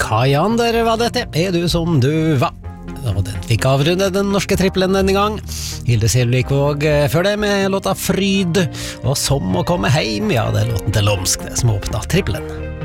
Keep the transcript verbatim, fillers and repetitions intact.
Kajander var dette, er du som du var. Og den fikk avrunde den norske trippelen denne gang. Hilde Selvlikvåg før det med låta Fryd, og Som å komme heim, ja det er låten til Lomsk det som åpnet trippelen.